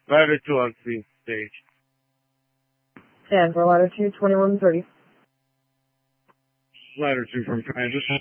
Ladder 2 on scene, stage. 10 for ladder 2, 2130. Ladder 2 from transition.